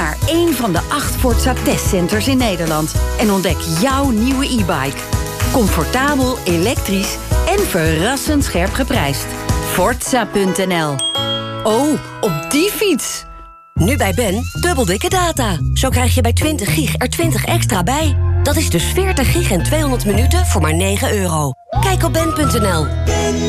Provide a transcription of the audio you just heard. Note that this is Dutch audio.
naar één van de 8 Forza testcenters in Nederland en ontdek jouw nieuwe e-bike. Comfortabel, elektrisch en verrassend scherp geprijsd. Forza.nl. Oh, op die fiets! Nu bij Ben, dubbel dikke data. Zo krijg je bij 20 gig er 20 extra bij. Dat is dus 40 gig en 200 minuten voor maar €9. Kijk op ben.nl.